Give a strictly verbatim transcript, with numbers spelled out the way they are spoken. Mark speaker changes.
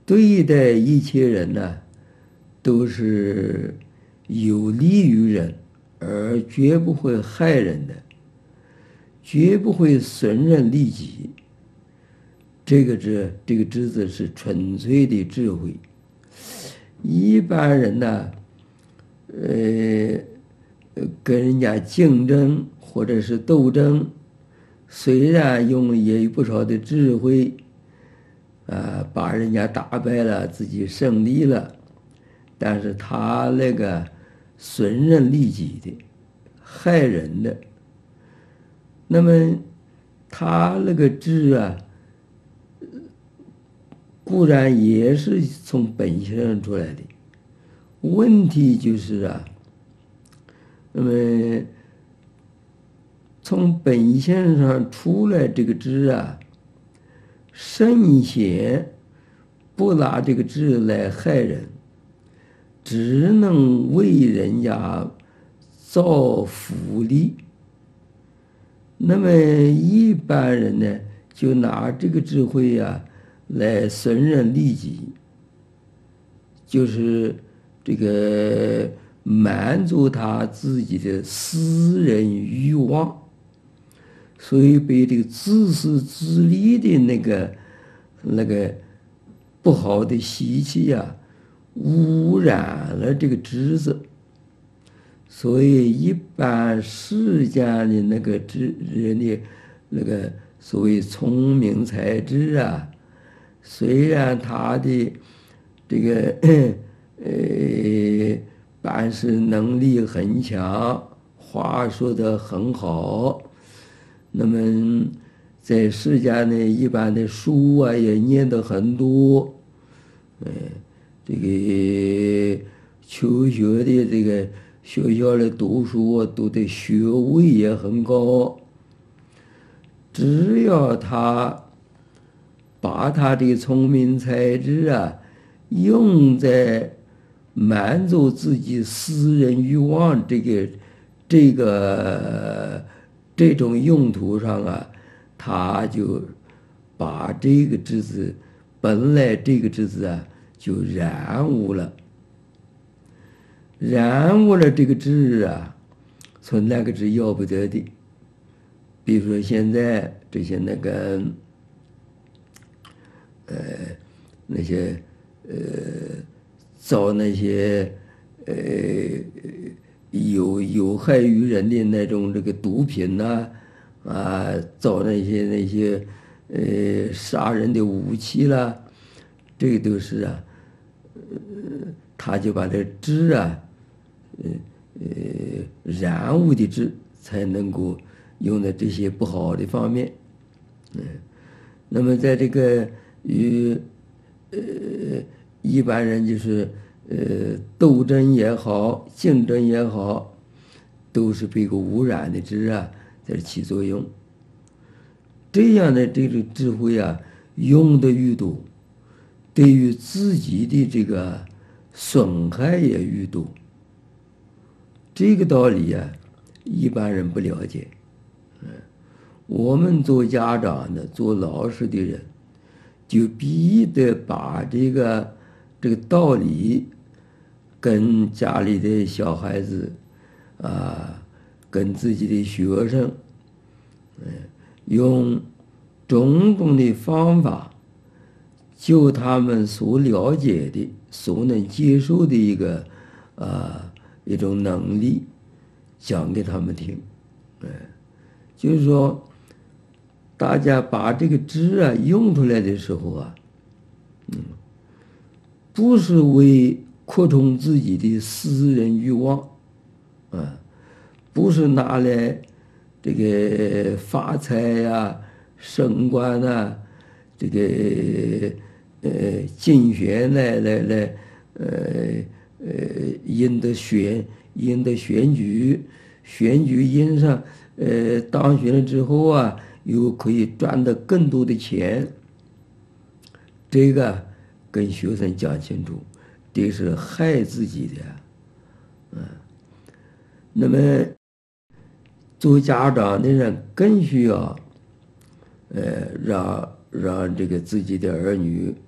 Speaker 1: 对待一切人呢，都是有利于人，而绝不会害人的，绝不会损人利己。这个智，这个智字是纯粹的智慧。一般人呢，呃，跟人家竞争或者是斗争，虽然用也有不少的智慧，啊，把人家打败了，自己胜利了，但是他那个损人利己的，害人的，那么他那个智啊，固然也是从本性上出来的，问题就是啊，那么从本性上出来这个智啊，圣贤不拿这个智来害人，只能为人家造福利。那么一般人呢，就拿这个智慧呀、啊、来损人利己，就是这个满足他自己的私人欲望，所以被这个自私自利的那个那个不好的习气呀、啊，污染了这个知识。所以一般世间的那个智人的那个所谓聪明才智啊，虽然他的这个呃办事能力很强，话说得很好，那么在世间呢，一般的书啊也念得很多，呃，这个求学的这个学校里读书啊，读的学位也很高。只要他把他的聪明才智啊，用在满足自己私人欲望这个这个这种用途上啊，他就把这个智子本来这个智子啊就染污了。染污了这个智啊，说那个是要不得的。比如说现在这些那个呃那些呃造那些呃有有害于人的那种这个毒品呐、啊，啊，造那些那些呃杀人的武器啦，这个都是啊，呃，他就把这智啊。呃呃，染污的智才能够用在这些不好的方面，嗯，那么在这个与呃一般人就是呃斗争也好，竞争也好，都是被个污染的智啊在这起作用。这样的这种智慧啊，用的愈多，对于自己的这个损害也愈多。这个道理呀、啊，一般人不了解。嗯，我们做家长的、做老师的人，就必得把这个这个道理跟家里的小孩子啊，跟自己的学生，嗯，用种种的方法，就他们所了解的、所能接受的一个啊。一种能力讲给他们听，哎，就是说，大家把这个智啊用出来的时候啊，嗯，不是为扩充自己的私人欲望，啊，不是拿来这个发财呀、啊、升官啊，这个呃竞选来来来，呃。呃，赢得选赢得选举，选举赢上，呃，当选了之后啊，又可以赚得更多的钱。这个跟学生讲清楚，这是害自己的，嗯。那么，做家长的人更需要，呃，让让这个自己的儿女